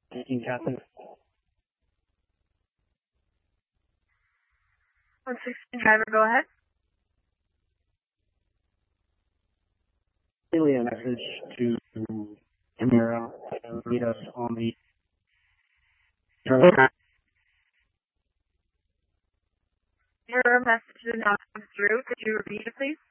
Taking Captain. 116 driver, go ahead. Really a message to Camaro to meet us on the Your message did not come through. Could you repeat it, please?